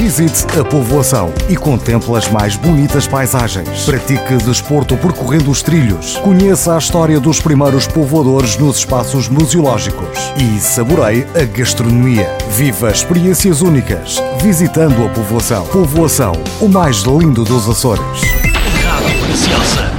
Visite a povoação e contemple as mais bonitas paisagens. Pratique desporto percorrendo os trilhos. Conheça a história dos primeiros povoadores nos espaços museológicos. E saboreie a gastronomia. Viva experiências únicas visitando a povoação. Povoação, o mais lindo dos Açores. Rádio Preciosa.